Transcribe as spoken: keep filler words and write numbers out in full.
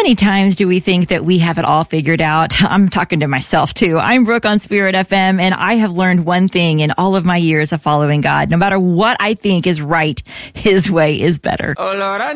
many times do we think that we have it all figured out? I'm talking to myself too. I'm Brooke on Spirit F M, and I have learned one thing in all of my years of following God. No matter what I think is right, His way is better. Oh Lord, I